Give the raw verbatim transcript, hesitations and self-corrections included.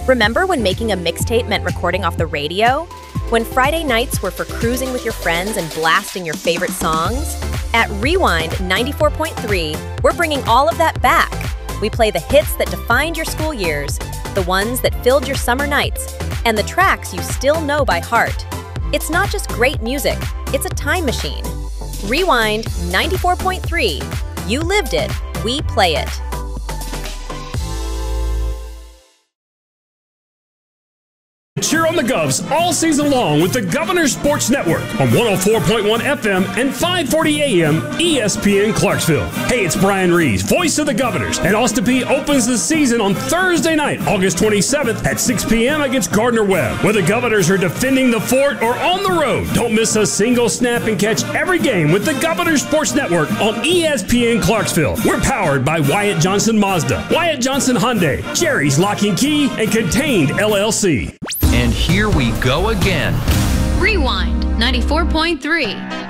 Remember when making a mixtape meant recording off the radio? When Friday nights were for cruising with your friends and blasting your favorite songs? At Rewind ninety-four point three, we're bringing all of that back. We play the hits that defined your school years, the ones that filled your summer nights, and the tracks you still know by heart. It's not just great music, it's a time machine. Rewind ninety-four point three. You lived it, we play it. Cheer on the Govs all season long with the Governor Sports Network on one oh four point one F M and five forty A M E S P N Clarksville. Hey, it's Brian Reeves, voice of the Governors, and Austin Peay opens the season on Thursday night, August twenty-seventh at six P M against Gardner Webb, where the Governors are defending the fort or on the road. Don't miss a single snap and catch every game with the Governor Sports Network on E S P N Clarksville. We're powered by Wyatt Johnson Mazda, Wyatt Johnson Hyundai, Jerry's Lock and Key, and Contained L L C. And here we go again. Rewind ninety-four point three.